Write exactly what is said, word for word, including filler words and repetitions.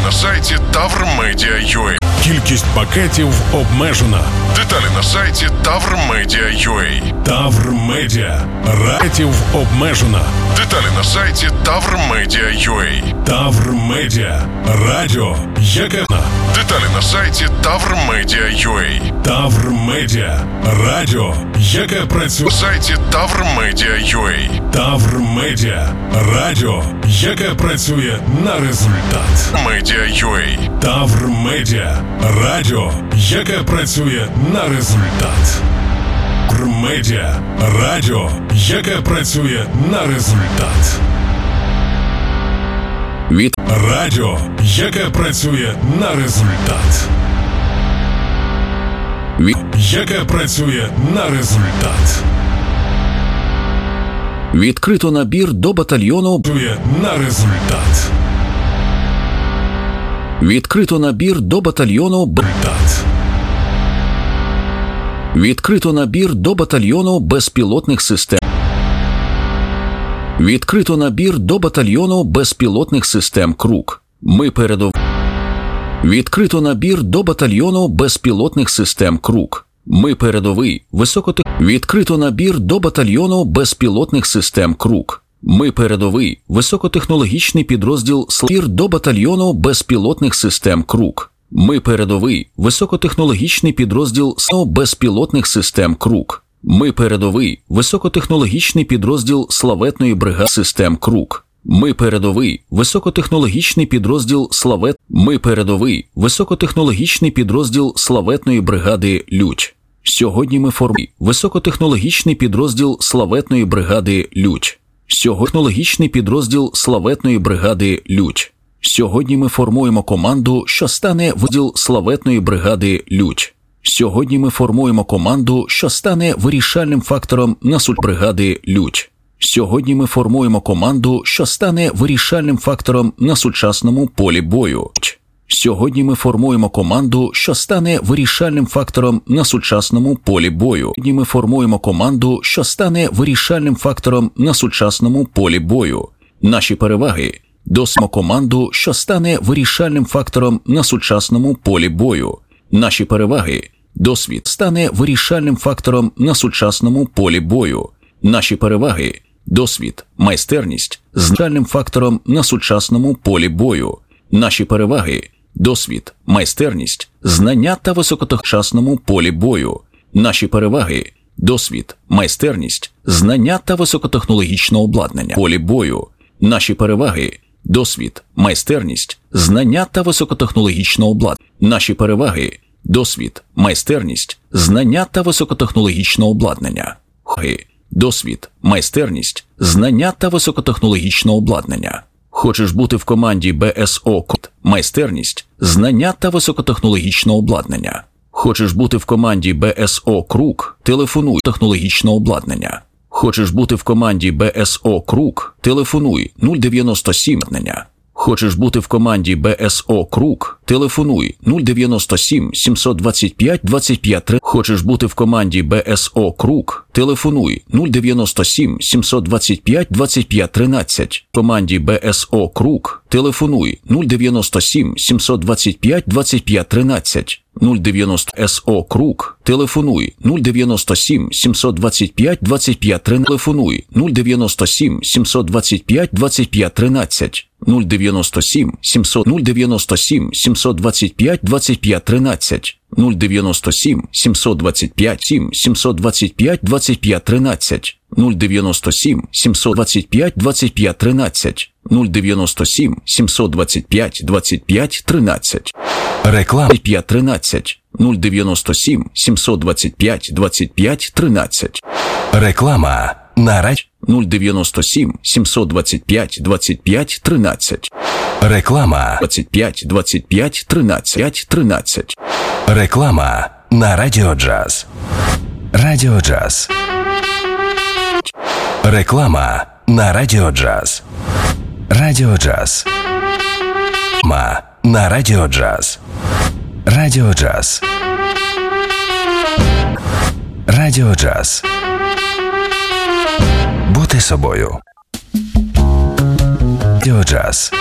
на сайті тавр медіа крапка ю а. Кількість пакетів обмежена. Деталі на сайті тавр медіа крапка ю а. Тавр Медіа. Пакетів обмежена. Деталі на сайті тавр медіа крапка ю а. Тавр Медіа. Радіо, яке на. Деталі на сайті тавр медіа крапка ю а. Тавр Медіа. Радіо, яке працює. На сайті тавр медіа крапка ю а. Тавр Медіа. Радіо, яке працює на результат. Медіа крапка ю а. Тавр Медіа. Радіо, яке працює на результат. Тавр Медіа. Радіо, яке працює на результат. Від Радіо, яке працює на результат. Від Яке працює на результат. Відкрито набір до батальйону. Працює на результат. Відкрито набір до батальйону. Б- Результат. Відкрито набір до батальйону безпілотних систем. Відкрито набір до батальйону безпілотних систем «Круг». Ми передов. Відкрито набір до батальйону безпілотних систем «Круг». Ми передовий, високотех... Відкрито набір до батальйону безпілотних систем «Круг». Ми передовий, високотехнологічний підрозділ «Слір» до батальйону безпілотних систем «Круг». Ми передовий, високотехнологічний підрозділ «СО» безпілотних систем «Круг». Ми передовий, високотехнологічний підрозділ славетної бригади систем «Круг». Ми передовий, високотехнологічний підрозділ славет. Ми передовий, високотехнологічний підрозділ славетної бригади «Лють». Сьогодні ми формуємо високотехнологічний підрозділ славетної бригади «Лють». Сьогодні технологічний підрозділ славетної бригади «Лють». Сьогодні ми формуємо команду, що стане виділ славетної бригади «Лють». Сьогодні ми формуємо команду, що стане вирішальним фактором на суть бригади «Лють». Сьогодні ми формуємо команду, що стане вирішальним фактором на сучасному полі бою. Сьогодні ми формуємо команду, що стане вирішальним фактором на сучасному полі бою. Сьогодні ми формуємо команду, що стане вирішальним фактором на сучасному полі бою. Наші переваги. Досимо команду, що стане вирішальним фактором на сучасному полі бою. Наші переваги. Досвід стане вирішальним фактором на сучасному полі бою. Наші переваги. Досвід, майстерність значальним фактором на сучасному полі бою. Наші переваги. Досвід, майстерність, знання та високотехнологічному полі бою. Наші переваги. Досвід, майстерність, знання та високотехнологічне обладнання. Полі бою. Наші переваги. Досвід, майстерність, знання та високотехнологічне обладнання. Наші переваги. Досвід, майстерність, знання та високотехнологічне обладнання. Досвід, майстерність, знання та високотехнологічне обладнання. Хочеш бути в команді БСО КОТ? Майстерність, знання та високотехнологічне обладнання. Хочеш бути в команді БСО Круг? Телефонуй. Технологічне обладнання. Хочеш бути в команді БСО Круг? Телефонуй нуль дев'яносто сім. Хочеш бути в команді БСО Круг? Телефонуй нуль дев'яносто сім сімсот двадцять п'ять двадцять п'ять три. Хочеш бути в команді БСО Круг? Телефонуй нуль дев'яносто сім сімсот двадцять п'ять двадцять п'ять тринадцять. В команді БСО Круг? Телефонуй нуль дев'яносто сім сімсот двадцять п'ять двадцять п'ять тринадцять. нуль дев'яносто СО Круг. Телефонуй нуль дев'яносто сім сімсот двадцять п'ять двадцять п'ять тринадцять. Телефонуй нуль дев'яносто сім сімсот двадцять п'ять двадцять п'ять тринадцять. нуль дев'яносто сім сімсот нуль дев'яносто сім сімсот двадцять п'ять двадцять п'ять тринадцять. нуль дев'яносто сім сімсот двадцять п'ять сім сімсот двадцять п'ять двадцять п'ять тринадцять. нуль дев'яносто сім сімсот двадцять п'ять двадцять п'ять тринадцять. нуль дев'яносто сім сімсот двадцять п'ять двадцять п'ять тринадцять. Реклама п'ять тринадцять. нуль дев'яносто сім сімсот двадцять п'ять двадцять п'ять тринадцять. Реклама на радіо. нуль дев'яносто сім сімсот двадцять п'ять двадцять п'ять тринадцять. Реклама двадцять п'ять двадцять п'ять тринадцять тринадцять. Реклама на Радіо Джаз. Радіо Джаз. Реклама на Радіо Джаз. Радіо Джаз. Ма на Радіо Джаз. Радіо Джаз. Радіо Джаз. Бути собою. Радіо Джаз.